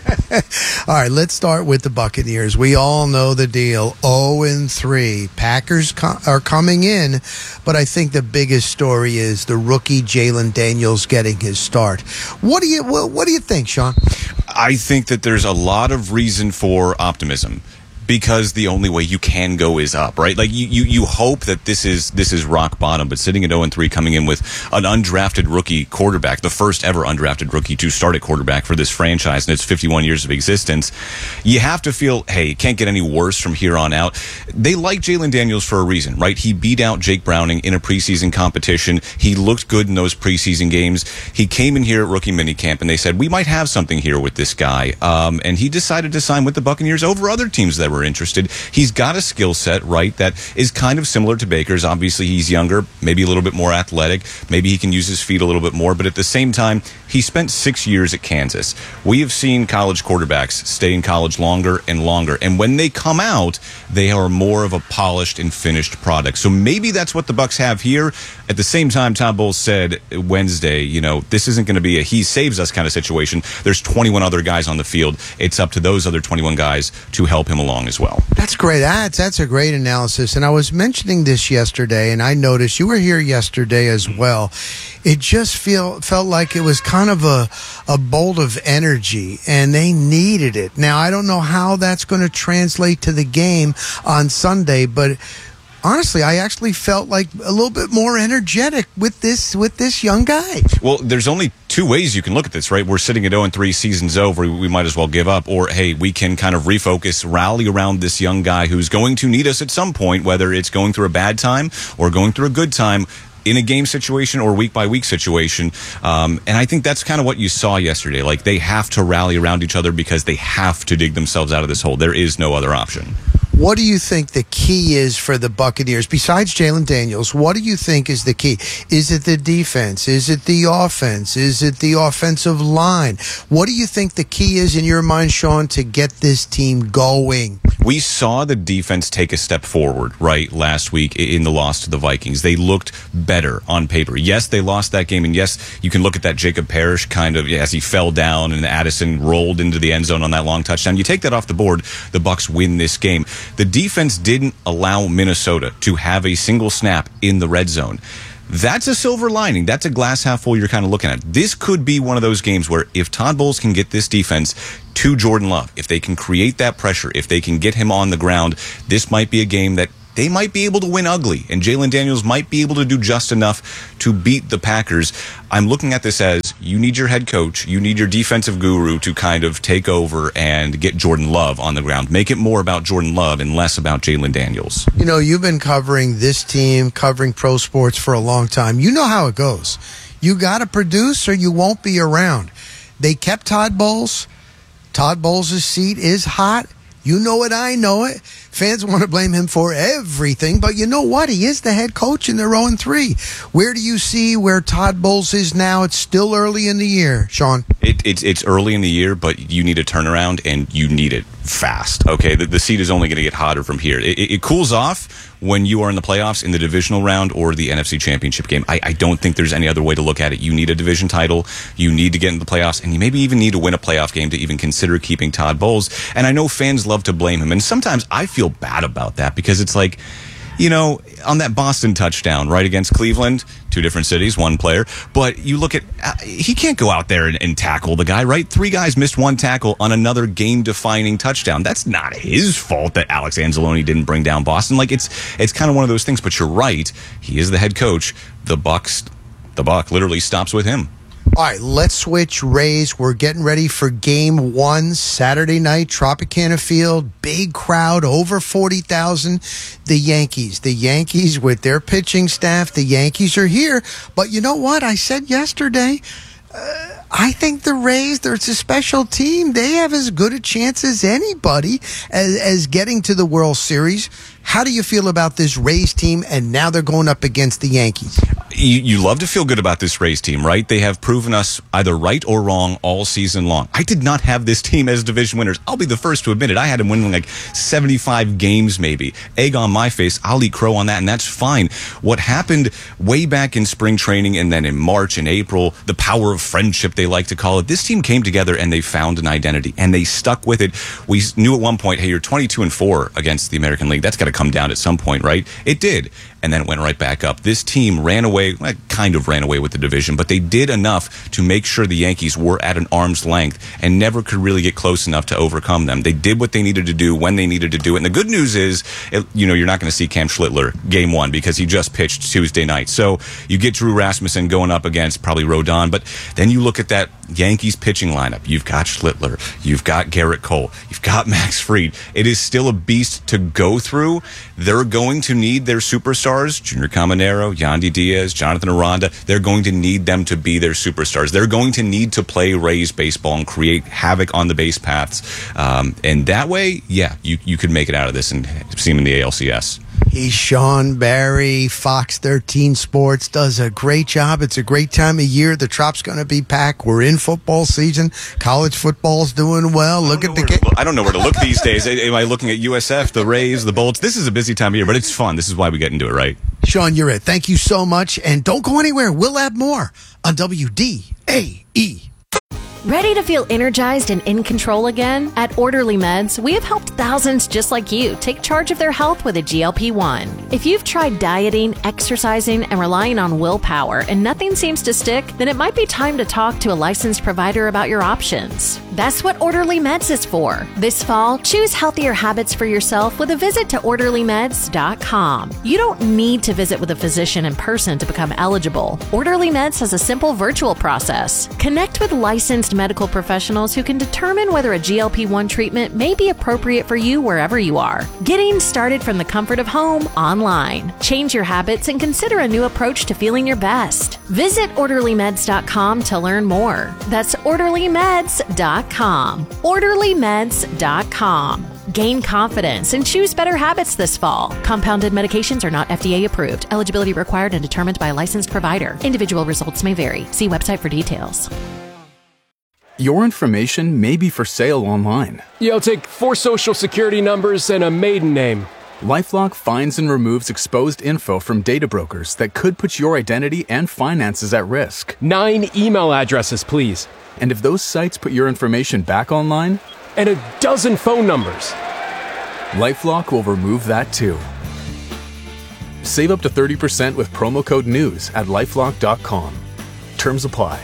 All right, let's start with the Buccaneers. We all know the deal. oh and three. Packers co- are coming in, but I think the biggest story is the rookie Jalen Daniels getting his start. What do you what, what do you think, Sean? I think that there's a lot of reason for optimism. Because the only way you can go is up, right? Like you, you, you hope that this is this is rock bottom, but sitting at oh and three, coming in with an undrafted rookie quarterback, the first ever undrafted rookie to start at quarterback for this franchise in its fifty-one years of existence, you have to feel, hey, it can't get any worse from here on out. They like Jalen Daniels for a reason, right? He beat out Jake Browning in a preseason competition. He looked good in those preseason games. He came in here at rookie minicamp, and they said, we might have something here with this guy. Um, and he decided to sign with the Buccaneers over other teams that were interested. He's got a skill set, right, that is kind of similar to Baker's. Obviously, he's younger, maybe a little bit more athletic. Maybe he can use his feet a little bit more. But at the same time, he spent six years at Kansas. We have seen college quarterbacks stay in college longer and longer. And when they come out, they are more of a polished and finished product. So maybe that's what the Bucs have here. At the same time, Todd Bowles said Wednesday, you know, this isn't going to be a he saves us kind of situation. There's twenty-one other guys on the field. It's up to those other twenty-one guys to help him along as well. That's great. That's, that's a great analysis. And I was mentioning this yesterday, and I noticed you were here yesterday as well. It just feel felt like it was kind of a, a bolt of energy, and they needed it. Now, I don't know how that's going to translate to the game on Sunday, but honestly, I actually felt like a little bit more energetic with this with this young guy. Well, there's only two ways you can look at this, right? We're sitting at oh and three, season's over, we might as well give up. Or, hey, we can kind of refocus, rally around this young guy who's going to need us at some point, whether it's going through a bad time or going through a good time, in a game situation or week by week situation. Um, and I think that's kind of what you saw yesterday. Like, they have to rally around each other because they have to dig themselves out of this hole. There is no other option. What do you think the key is for the Buccaneers? Besides Jalen Daniels, what do you think is the key? Is it the defense? Is it the offense? Is it the offensive line? What do you think the key is in your mind, Sean, to get this team going? We saw the defense take a step forward, right, last week in the loss to the Vikings. They looked better on paper. Yes, they lost that game, and yes, you can look at that Jacob Parrish kind of, as he fell down and Addison rolled into the end zone on that long touchdown. You take that off the board, the Bucs win this game. The defense didn't allow Minnesota to have a single snap in the red zone. That's a silver lining. That's a glass half full you're kind of looking at. This could be one of those games where if Todd Bowles can get this defense to Jordan Love, if they can create that pressure, if they can get him on the ground, this might be a game that they might be able to win ugly, and Jalen Daniels might be able to do just enough to beat the Packers. I'm looking at this as you need your head coach, you need your defensive guru to kind of take over and get Jordan Love on the ground. Make it more about Jordan Love and less about Jalen Daniels. You know, you've been covering this team, covering pro sports for a long time. You know how it goes. You got to produce or you won't be around. They kept Todd Bowles. Todd Bowles' seat is hot. You know it, I know it. Fans want to blame him for everything, but you know what? He is the head coach and they're oh and three. Where do you see where Todd Bowles is now? It's still early in the year, Sean. It, it's it's early in the year, but you need a turnaround and you need it fast. Okay, the, the seat is only going to get hotter from here. It, it, it cools off when you are in the playoffs, in the divisional round, or the N F C Championship game. I, I don't think there's any other way to look at it. You need a division title, you need to get into the playoffs, and you maybe even need to win a playoff game to even consider keeping Todd Bowles. And I know fans love to blame him, and sometimes I feel bad about that because it's like, you know, on that Boston touchdown, right, against Cleveland, two different cities, one player, but you look at, uh, he can't go out there and, and tackle the guy, right? Three guys missed one tackle on another game-defining touchdown. That's not his fault that Alex Anzalone didn't bring down Boston. Like, it's it's kind of one of those things, but you're right. He is the head coach. The Bucs, the buck literally stops with him. All right, let's switch Rays. We're getting ready for game one, Saturday night, Tropicana Field. Big crowd, over forty thousand. The Yankees. The Yankees with their pitching staff. The Yankees are here. But you know what? I said yesterday, uh, I think the Rays, there's a special team. They have as good a chance as anybody as, as getting to the World Series. How do you feel about this Rays team, and now they're going up against the Yankees? You, you love to feel good about this Rays team, right? They have proven us either right or wrong all season long. I did not have this team as division winners. I'll be the first to admit it. I had them winning like seventy-five games maybe. Egg on my face. I'll eat crow on that, and that's fine. What happened way back in spring training and then in March and April, the power of friendship, they like to call it, this team came together and they found an identity, and they stuck with it. We knew at one point, hey, you're twenty-two and four against the American League. That's got to come down at some point, right? It did. And then it went right back up. This team ran away, well, kind of ran away with the division, but they did enough to make sure the Yankees were at an arm's length and never could really get close enough to overcome them. They did what they needed to do when they needed to do it. And the good news is, it, you know, you're not going to see Cam Schlittler game one because he just pitched Tuesday night. So you get Drew Rasmussen going up against probably Rodon, but then you look at that Yankees pitching lineup. You've got Schlittler, you've got Garrett Cole, you've got Max Fried. It is still a beast to go through. They're going to need their superstars. Junior Caminero, Yandy Diaz, Jonathan Aranda, they're going to need them to be their superstars. They're going to need to play Rays baseball and create havoc on the base paths. Um, and that way, yeah, you, you could make it out of this and see them in the A L C S. He's Sean Barry, Fox thirteen Sports, does a great job. It's a great time of year. The Trop's going to be packed. We're in football season. College football's doing well. Look at the game. I don't know where to look these days. Am I looking at U S F, the Rays, the Bolts? This is a busy time of year, but it's fun. This is why we get into it, right? Sean, you're it. Thank you so much. And don't go anywhere. We'll have more on W D A E. Ready to feel energized and in control again? At Orderly Meds, we have helped thousands just like you take charge of their health with a G L P one. If you've tried dieting, exercising, and relying on willpower and nothing seems to stick, then it might be time to talk to a licensed provider about your options. That's what Orderly Meds is for. This fall, choose healthier habits for yourself with a visit to orderly meds dot com. You don't need to visit with a physician in person to become eligible. Orderly Meds has a simple virtual process. Connect with licensed medical professionals who can determine whether a G L P one treatment may be appropriate for you wherever you are. Getting started from the comfort of home online. Change your habits and consider a new approach to feeling your best. Visit orderly meds dot com to learn more. That's orderly meds dot com. orderly meds dot com. Gain confidence and choose better habits this fall. Compounded medications are not F D A approved. Eligibility required and determined by a licensed provider. Individual results may vary. See website for details. Your information may be for sale online. Yeah, I'll take four social security numbers and a maiden name. LifeLock finds and removes exposed info from data brokers that could put your identity and finances at risk. Nine email addresses, please. And if those sites put your information back online, and a dozen phone numbers, LifeLock will remove that too. Save up to thirty percent with promo code NEWS at lifelock dot com. Terms apply.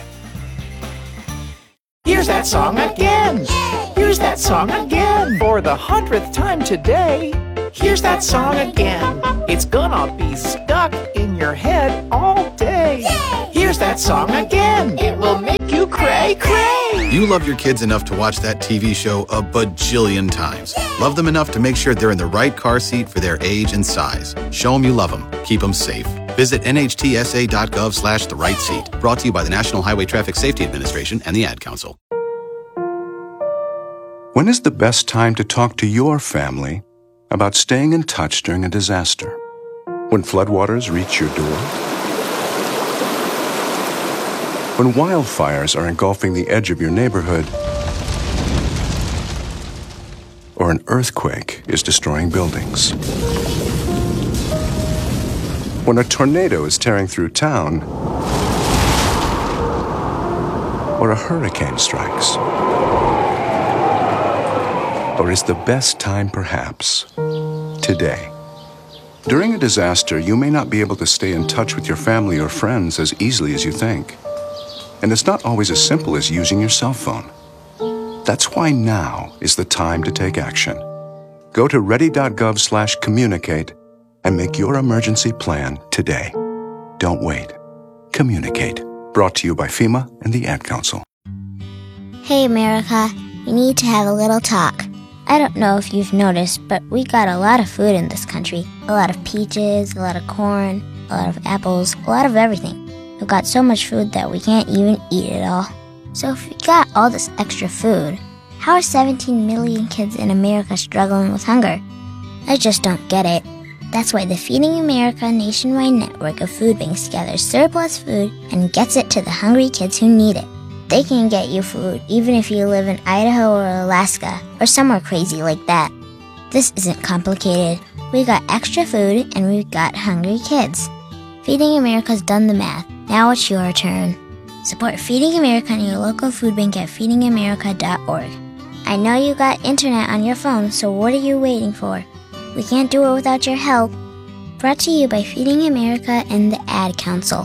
Here's that song again. Here's that song again. For the hundredth time today. Here's that song again. It's gonna be stuck in your head all day. Here's that song again. It will make you cray cray. You love your kids enough to watch that T V show a bajillion times. Love them enough to make sure they're in the right car seat for their age and size. Show them you love them. Keep them safe. Visit N H T S A dot gov slash the right seat. Brought to you by the National Highway Traffic Safety Administration and the Ad Council. When is the best time to talk to your family about staying in touch during a disaster? When floodwaters reach your door? When wildfires are engulfing the edge of your neighborhood? Or an earthquake is destroying buildings? When a tornado is tearing through town? Or a hurricane strikes? Or is the best time perhaps today? During a disaster, you may not be able to stay in touch with your family or friends as easily as you think. And it's not always as simple as using your cell phone. That's why now is the time to take action. Go to ready.gov slash communicate and make your emergency plan today. Don't wait. Communicate. Brought to you by FEMA and the Ad Council. Hey, America. We need to have a little talk. I don't know if you've noticed, but we got a lot of food in this country. A lot of peaches, a lot of corn, a lot of apples, a lot of everything. We've got so much food that we can't even eat it all. So if we got all this extra food, how are seventeen million kids in America struggling with hunger? I just don't get it. That's why the Feeding America nationwide network of food banks gathers surplus food and gets it to the hungry kids who need it. They can get you food even if you live in Idaho or Alaska or somewhere crazy like that. This isn't complicated. We got extra food and we've got hungry kids. Feeding America's done the math. Now it's your turn. Support Feeding America and your local food bank at feeding america dot org. I know you got internet on your phone, so what are you waiting for? We can't do it without your help. Brought to you by Feeding America and the Ad Council.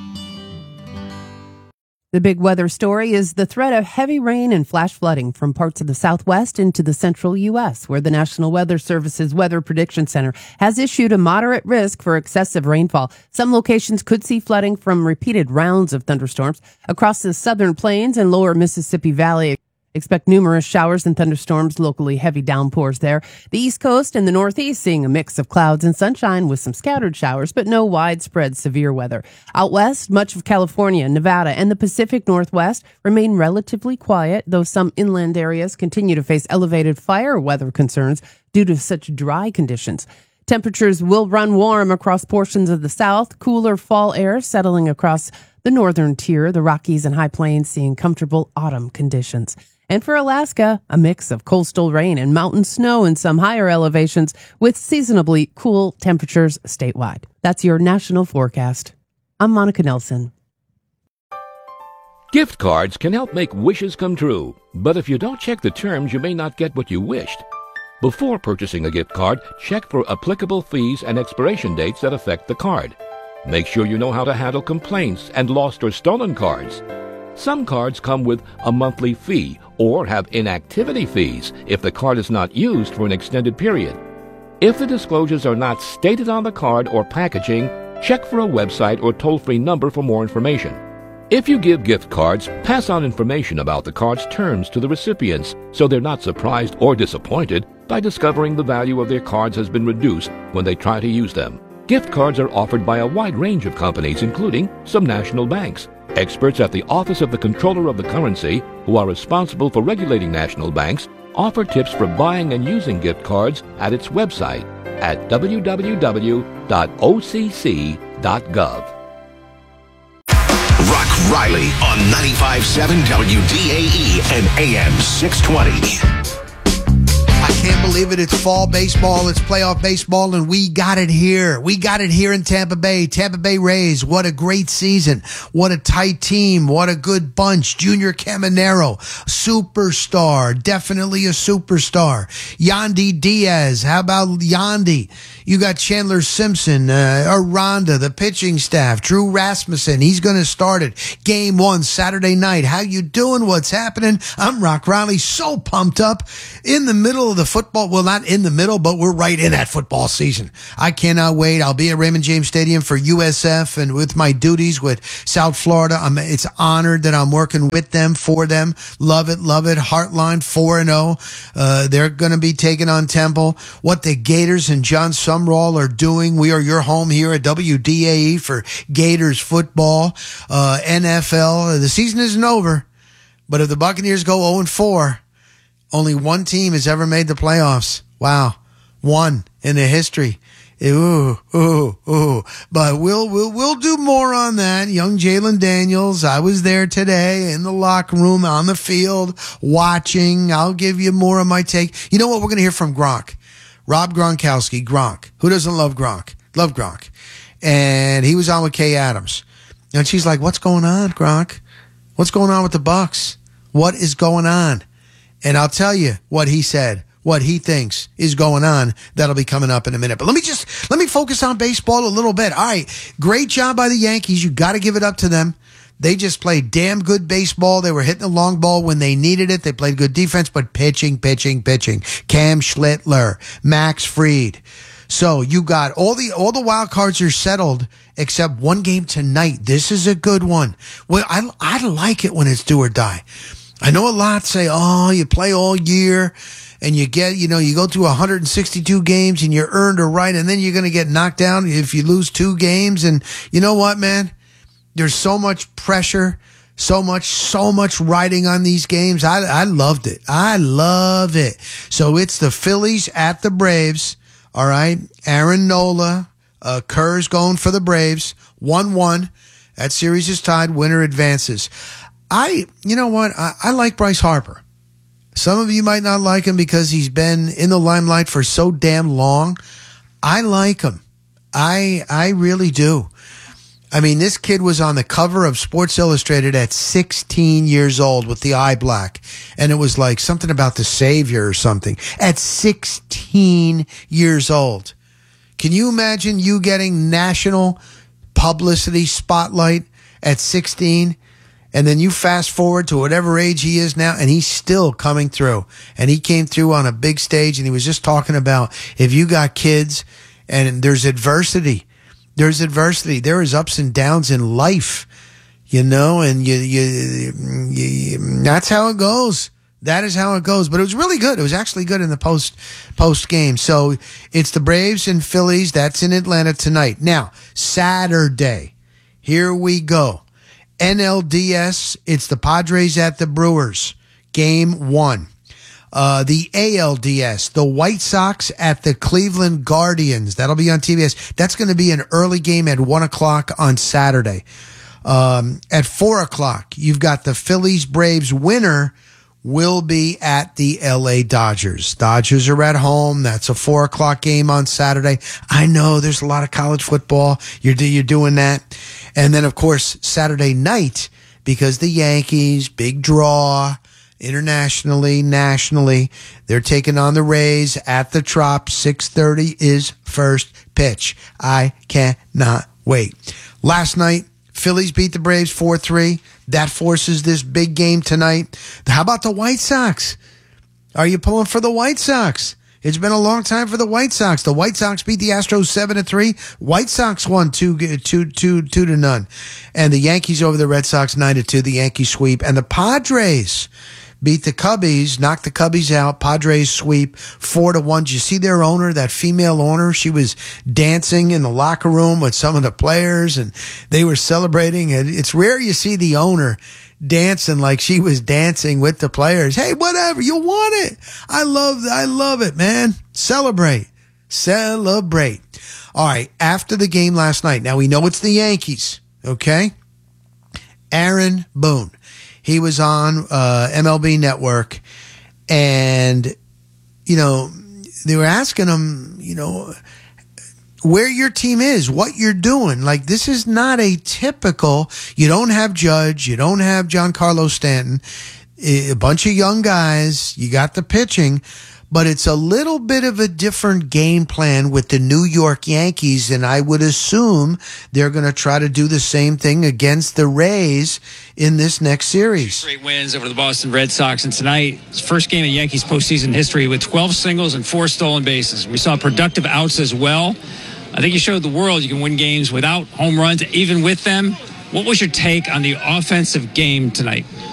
The big weather story is the threat of heavy rain and flash flooding from parts of the Southwest into the central U S, where the National Weather Service's Weather Prediction Center has issued a moderate risk for excessive rainfall. Some locations could see flooding from repeated rounds of thunderstorms across the southern plains and lower Mississippi Valley. Expect numerous showers and thunderstorms, locally heavy downpours there. The East Coast and the Northeast seeing a mix of clouds and sunshine with some scattered showers, but no widespread severe weather. Out west, much of California, Nevada, and the Pacific Northwest remain relatively quiet, though some inland areas continue to face elevated fire weather concerns due to such dry conditions. Temperatures will run warm across portions of the South, cooler fall air settling across the northern tier, the Rockies and High Plains seeing comfortable autumn conditions. And for Alaska, a mix of coastal rain and mountain snow in some higher elevations with seasonably cool temperatures statewide. That's your national forecast. I'm Monica Nelson. Gift cards can help make wishes come true, but if you don't check the terms, you may not get what you wished. Before purchasing a gift card, check for applicable fees and expiration dates that affect the card. Make sure you know how to handle complaints and lost or stolen cards. Some cards come with a monthly fee or have inactivity fees if the card is not used for an extended period. If the disclosures are not stated on the card or packaging, check for a website or toll-free number for more information. If you give gift cards, pass on information about the card's terms to the recipients so they're not surprised or disappointed by discovering the value of their cards has been reduced when they try to use them. Gift cards are offered by a wide range of companies, including some national banks. Experts at the Office of the Comptroller of the Currency, who are responsible for regulating national banks, offer tips for buying and using gift cards at its website at w w w dot o c c dot gov. Rock Riley on ninety-five point seven W D A E and A M six twenty. I can't believe it. It's fall baseball. It's playoff baseball, and we got it here. We got it here in Tampa Bay. Tampa Bay Rays. What a great season. What a tight team. What a good bunch. Junior Caminero, superstar. Definitely a superstar. Yandy Diaz. How about Yandy? You got Chandler Simpson, uh, Aranda, the pitching staff, Drew Rasmussen. He's going to start it. Game one, Saturday night. How you doing? What's happening? I'm Rock Riley. So pumped up in the middle of the football. Well, not in the middle, but we're right in that football season. I cannot wait. I'll be at Raymond James Stadium for U S F and with my duties with South Florida. I'm, it's honored that I'm working with them, for them. Love it, love it. Heartline four and oh. Uh, they're going to be taking on Temple. What the Gators and John Sumrall are doing. We are your home here at W D A E for Gators football. Uh, N F L. The season isn't over, but if the Buccaneers go oh and four, only one team has ever made the playoffs. Wow. One in the history. Ooh, ooh, ooh. But we'll, we'll, we'll do more on that. Young Jalen Daniels. I was there today in the locker room, on the field, watching. I'll give you more of my take. You know what? We're going to hear from Gronk. Rob Gronkowski, Gronk. Who doesn't love Gronk? Love Gronk. And he was on with Kay Adams. And she's like, what's going on, Gronk? What's going on with the Bucs? What is going on? And I'll tell you what he said, what he thinks is going on. That'll be coming up in a minute. But let me just, let me focus on baseball a little bit. All right. Great job by the Yankees. You got to give it up to them. They just played damn good baseball. They were hitting the long ball when they needed it. They played good defense, but pitching, pitching, pitching. Cam Schlittler, Max Fried. So you got all the, all the wild cards are settled except one game tonight. This is a good one. Well, I, I like it when it's do or die. I know a lot say, oh, you play all year and you get, you know, you go through one hundred sixty-two games and you're earned a right, and then you're going to get knocked down if you lose two games. And you know what, man? There's so much pressure, so much, so much riding on these games. I, I loved it. I love it. So it's the Phillies at the Braves. All right. Aaron Nola, uh, Kerr's going for the Braves. one one. That series is tied. Winner advances. I, you know what? I, I like Bryce Harper. Some of you might not like him because he's been in the limelight for so damn long. I like him. I, I really do. I mean, this kid was on the cover of Sports Illustrated at sixteen years old with the eye black. And it was like something about the Savior or something. At sixteen years old. Can you imagine you getting national publicity spotlight at sixteen? And then you fast forward to whatever age he is now, and he's still coming through. And he came through on a big stage, and he was just talking about if you got kids and there's adversity, there's adversity, there is ups and downs in life, you know, and you, you, you, that's how it goes. That is how it goes. But it was really good. It was actually good in the post, post game. So it's the Braves and Phillies. That's in Atlanta tonight. Now, Saturday, here we go. N L D S, it's the Padres at the Brewers. Game one. Uh, the A L D S, the White Sox at the Cleveland Guardians. That'll be on T B S. That's going to be an early game at one o'clock on Saturday. Um, at four o'clock, you've got the Phillies Braves. Winner will be at the L A Dodgers. Dodgers are at home. That's a four o'clock game on Saturday. I know there's a lot of college football. You're, you're doing that. And then, of course, Saturday night, because the Yankees, big draw, internationally, nationally, they're taking on the Rays at the Trop. six thirty is first pitch. I cannot wait. Last night, Phillies beat the Braves four three. That forces this big game tonight. How about the White Sox? Are you pulling for the White Sox? It's been a long time for the White Sox. The White Sox beat the Astros seven to three. White Sox won two, two, two, two to none. And the Yankees over the Red Sox nine to two. The Yankees sweep. And the Padres beat the Cubbies, knocked the Cubbies out. Padres sweep four to one. Did you see their owner, that female owner? She was dancing in the locker room with some of the players and they were celebrating. And it's rare you see the owner dancing like she was dancing with the players. Hey, whatever, you won it. I love, I love it, man. Celebrate, celebrate. All right. After the game last night, now we know it's the Yankees. Okay. Aaron Boone, he was on uh, M L B Network, and you know they were asking him, you know, where your team is, what you're doing. Like, this is not a typical, you don't have Judge, you don't have Giancarlo Stanton, a bunch of young guys, you got the pitching, but it's a little bit of a different game plan with the New York Yankees, and I would assume they're going to try to do the same thing against the Rays in this next series. Straight wins over the Boston Red Sox, and tonight, first game of Yankees postseason history with twelve singles and four stolen bases. We saw productive outs as well. I think you showed the world you can win games without home runs, even with them. What was your take on the offensive game tonight?